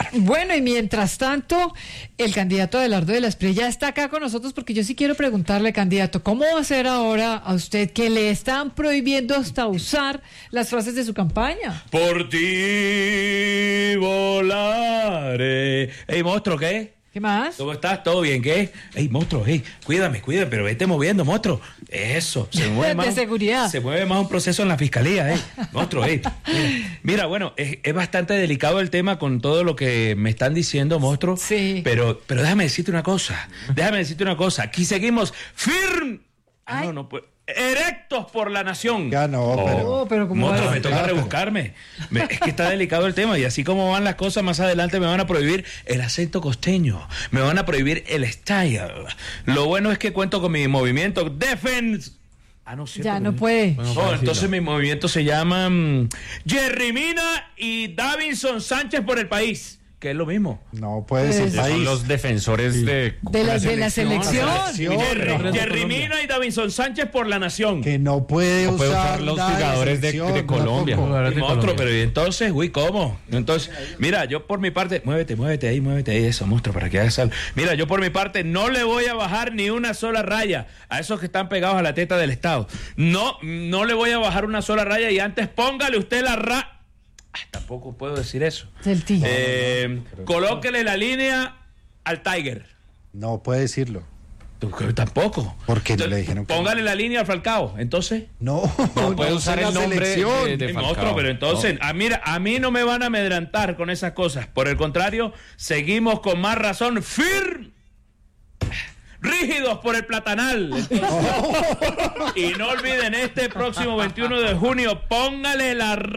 Bueno, y mientras tanto, el candidato Abelardo de la Espriella está acá con nosotros porque yo sí quiero preguntarle, candidato, ¿cómo va a ser ahora a usted que le están prohibiendo hasta usar las frases de su campaña? Por ti volaré. Ey, monstruo, ¿qué? ¿Qué más? ¿Cómo estás? ¿Todo bien? ¿Qué? Ey, monstruo, cuídame, pero vete moviendo, monstruo. Eso, se mueve más. De seguridad. Se mueve más un proceso en la fiscalía, monstruo, Mira, bueno, es bastante delicado el tema con todo lo que me están diciendo, monstruo. Sí. Pero déjame decirte una cosa. Aquí seguimos firmes. No, pues. Erectos por la nación. Ya no, pero como monstruo, me toca rebuscarme. Es que está delicado el tema y así como van las cosas, más adelante me van a prohibir el acento costeño, me van a prohibir el style. Lo bueno es que cuento con mi movimiento Defense. Ya no puede. Bueno, entonces mi movimiento se llama Jerry Mina y Davinson Sánchez por el país. Que es lo mismo. No puede ser. Son los defensores de la selección. Jerry Mina y Davinson Sánchez por la nación. Que no puede usar los jugadores de Colombia. Monstruo, pero ¿y entonces? ¿Cómo? Entonces, mira, yo por mi parte, muévete ahí, eso, monstruo, para que hagas algo. Mira, yo por mi parte no le voy a bajar ni una sola raya a esos que están pegados a la teta del Estado. No le voy a bajar una sola raya y antes póngale usted la tampoco puedo decir eso. Colóquele la línea al Tiger. No puede decirlo. Tampoco. Porque no le dijeron que póngale la línea al Falcao, entonces. No puede usar el nombre de Falcao. Monstruo, pero entonces, mira, a mí no me van a amedrantar con esas cosas. Por el contrario, seguimos con más razón firmes. Rígidos por el platanal. Y no olviden, este próximo 21 de junio, póngale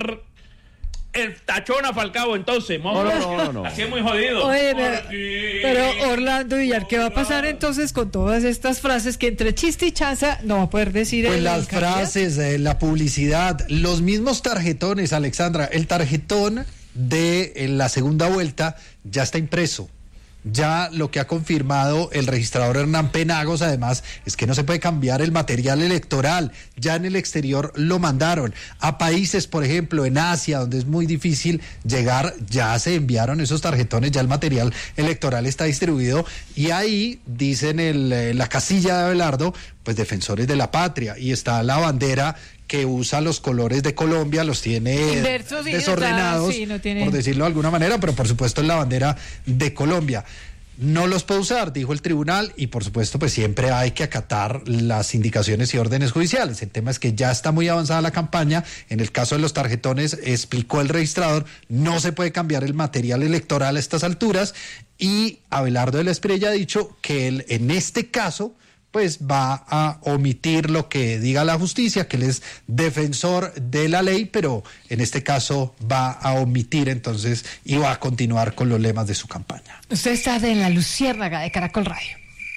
el tachón a Falcao, entonces. No. Así es muy jodido. Oye, pero Orlando Villar, ¿qué va a pasar entonces con todas estas frases que entre chiste y chanza no va a poder decir? Pues las frases, la publicidad, los mismos tarjetones, Alexandra. El tarjetón de la segunda vuelta ya está impreso. Ya lo que ha confirmado el registrador Hernán Penagos, además, es que no se puede cambiar el material electoral. Ya en el exterior lo mandaron. A países, por ejemplo, en Asia, donde es muy difícil llegar, ya se enviaron esos tarjetones, ya el material electoral está distribuido. Y ahí, dicen la casilla de Abelardo, pues defensores de la patria. Y está la bandera que usa los colores de Colombia, los tiene desordenados, por decirlo de alguna manera, pero por supuesto es la bandera de Colombia. No los puede usar, dijo el tribunal, y por supuesto pues siempre hay que acatar las indicaciones y órdenes judiciales. El tema es que ya está muy avanzada la campaña. En el caso de los tarjetones, explicó el registrador, no se puede cambiar el material electoral a estas alturas, y Abelardo de la Espriella ha dicho que él en este caso pues va a omitir lo que diga la justicia, que él es defensor de la ley, pero en este caso va a omitir entonces y va a continuar con los lemas de su campaña. Usted está en la Luciérnaga de Caracol Radio.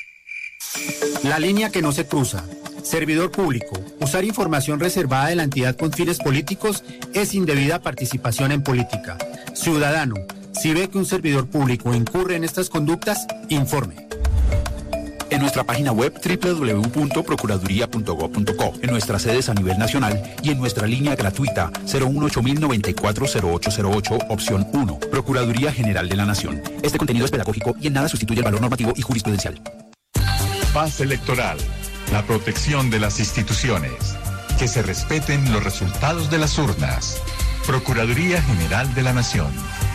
La línea que no se cruza. Servidor público. Usar información reservada de la entidad con fines políticos es indebida participación en política. Ciudadano, si ve que un servidor público incurre en estas conductas, informe. En nuestra página web www.procuraduría.gov.co, en nuestras sedes a nivel nacional y en nuestra línea gratuita 018-094-0808, opción 1, Procuraduría General de la Nación. Este contenido es pedagógico y en nada sustituye el valor normativo y jurisprudencial. Paz electoral, la protección de las instituciones, que se respeten los resultados de las urnas. Procuraduría General de la Nación.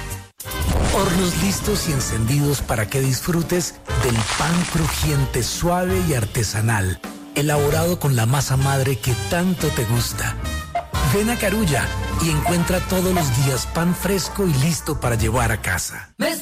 Hornos listos y encendidos para que disfrutes del pan crujiente, suave y artesanal, elaborado con la masa madre que tanto te gusta. Ven a Carulla y encuentra todos los días pan fresco y listo para llevar a casa.